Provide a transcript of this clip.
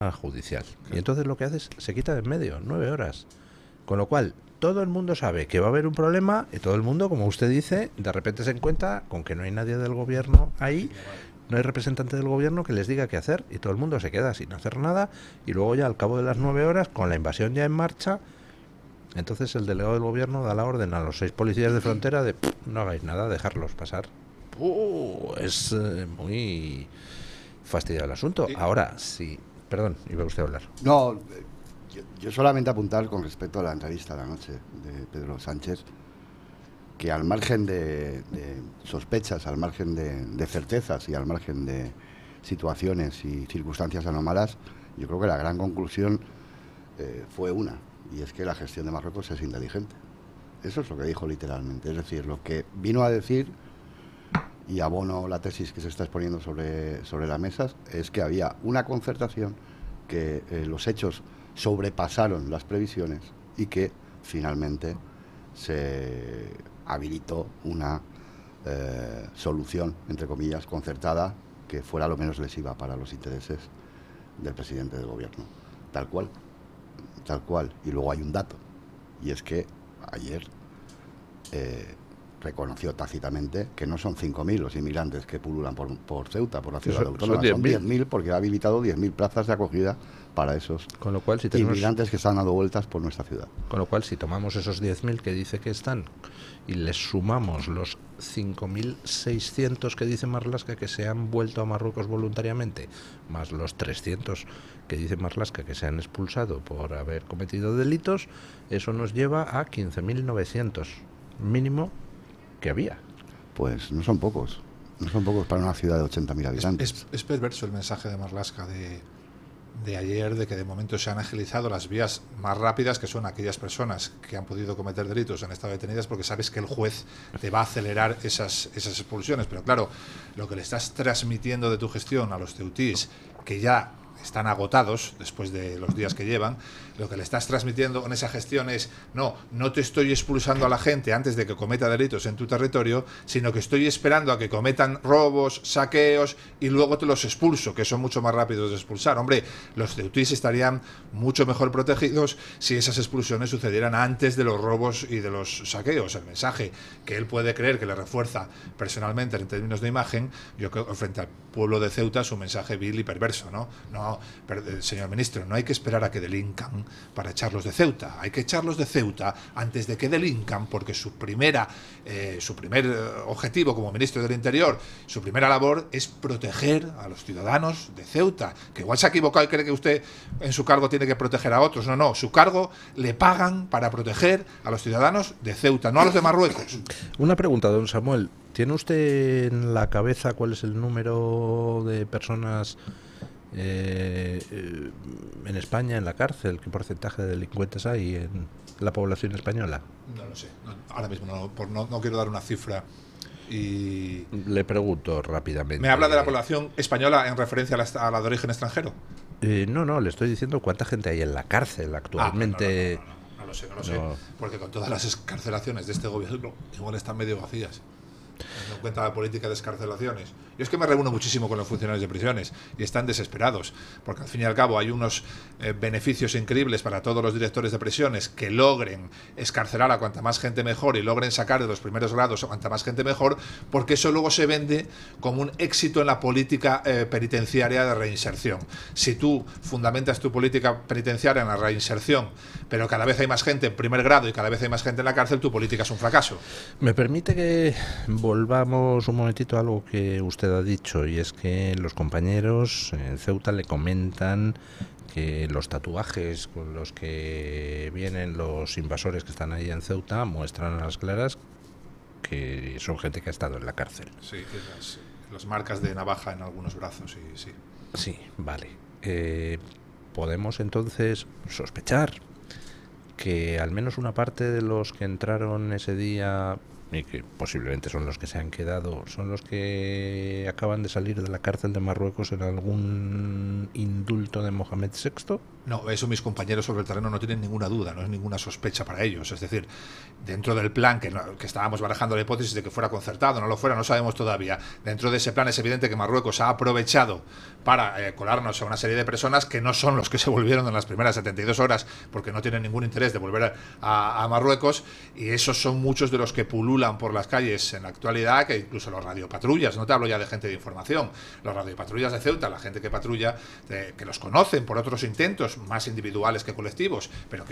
judicial. Y entonces lo que hace es, se quita de en medio, 9 horas. Con lo cual, todo el mundo sabe que va a haber un problema y todo el mundo, como usted dice, de repente se encuentra con que no hay nadie del gobierno ahí, no hay representante del gobierno que les diga qué hacer y todo el mundo se queda sin hacer nada y luego ya al cabo de las 9 horas, con la invasión ya en marcha, entonces el delegado del gobierno da la orden a los 6 policías de frontera de no hagáis nada, dejarlos pasar. Es muy fastidiado el asunto. Ahora, sí, perdón, iba usted a hablar. No, yo solamente apuntar con respecto a la entrevista de la noche de Pedro Sánchez, que al margen de sospechas, al margen de certezas y al margen de situaciones y circunstancias anómalas, yo creo que la gran conclusión fue una, y es que la gestión de Marruecos es inteligente. Eso es lo que dijo literalmente. Es decir, lo que vino a decir, y abono la tesis que se está exponiendo sobre la mesa, es que había una concertación, que los hechos sobrepasaron las previsiones y que finalmente se habilitó una solución, entre comillas, concertada, que fuera lo menos lesiva para los intereses del presidente del gobierno. Tal cual. Y luego hay un dato, y es que ayer reconoció tácitamente que no son 5.000 los inmigrantes que pululan por Ceuta, por la ciudad autónoma, son 10.000, porque ha habilitado 10.000 plazas de acogida para esos con lo cual, si inmigrantes que están dando vueltas por nuestra ciudad. Con lo cual, si tomamos esos 10.000 que dice que están y les sumamos los 5.600 que dice Marlaska que se han vuelto a Marruecos voluntariamente, más los 300 que dice Marlaska que se han expulsado por haber cometido delitos, eso nos lleva a 15.900 mínimo que había. Pues no son pocos para una ciudad de 80.000 habitantes. Es perverso el mensaje de Marlaska de ayer, de que de momento se han agilizado las vías más rápidas, que son aquellas personas que han podido cometer delitos, han estado detenidas, porque sabes que el juez te va a acelerar esas expulsiones. Pero claro, lo que le estás transmitiendo de tu gestión a los ceutíes, que ya están agotados después de los días que llevan, lo que le estás transmitiendo en esa gestión es: no te estoy expulsando a la gente antes de que cometa delitos en tu territorio, sino que estoy esperando a que cometan robos, saqueos, y luego te los expulso, que son mucho más rápidos de expulsar. Hombre, los ceutíes estarían mucho mejor protegidos si esas expulsiones sucedieran antes de los robos y de los saqueos. El mensaje que él puede creer que le refuerza personalmente en términos de imagen, yo creo que frente al pueblo de Ceuta es un mensaje vil y perverso, ¿no? Señor ministro, no hay que esperar a que delincan para echarlos de Ceuta. Hay que echarlos de Ceuta antes de que delincan, porque su primer objetivo como ministro del Interior, su primera labor es proteger a los ciudadanos de Ceuta. Que igual se ha equivocado y cree que usted en su cargo tiene que proteger a otros. No, su cargo le pagan para proteger a los ciudadanos de Ceuta, no a los de Marruecos. Una pregunta, don Samuel. ¿Tiene usted en la cabeza cuál es el número de personas en España en la cárcel? ¿Qué porcentaje de delincuentes hay en la población española? No lo sé, ahora mismo no quiero dar una cifra. Y le pregunto rápidamente. ¿Me habla de la población española en referencia a la de origen extranjero? No, le estoy diciendo cuánta gente hay en la cárcel actualmente. No lo sé, porque con todas las excarcelaciones de este gobierno igual están medio vacías, teniendo en cuenta la política de excarcelaciones. Yo es que me reúno muchísimo con los funcionarios de prisiones y están desesperados, porque al fin y al cabo hay unos beneficios increíbles para todos los directores de prisiones que logren excarcelar a cuanta más gente mejor y logren sacar de los primeros grados a cuanta más gente mejor, porque eso luego se vende como un éxito en la política penitenciaria de reinserción. Si tú fundamentas tu política penitenciaria en la reinserción, pero cada vez hay más gente en primer grado y cada vez hay más gente en la cárcel, tu política es un fracaso. ¿Me permite que volvamos un momentito a algo que usted ha dicho? Y es que los compañeros en Ceuta le comentan que los tatuajes con los que vienen los invasores que están ahí en Ceuta muestran a las claras que son gente que ha estado en la cárcel. Sí, las marcas de navaja en algunos brazos, sí. Sí, vale. Podemos entonces sospechar que al menos una parte de los que entraron ese día y que posiblemente son los que se han quedado, son los que acaban de salir de la cárcel de Marruecos en algún indulto de Mohamed VI. No, eso mis compañeros sobre el terreno no tienen ninguna duda, no es ninguna sospecha para ellos. Es decir, dentro del plan que estábamos barajando la hipótesis de que fuera concertado, no lo fuera, no sabemos todavía. Dentro de ese plan es evidente que Marruecos ha aprovechado para colarnos a una serie de personas que no son los que se volvieron en las primeras 72 horas, porque no tienen ningún interés de volver a Marruecos, y esos son muchos de los que pululan por las calles en la actualidad, que incluso los radiopatrullas, no te hablo ya de gente de información, los radiopatrullas de Ceuta, la gente que patrulla, que los conocen por otros intentos más individuales que colectivos, pero que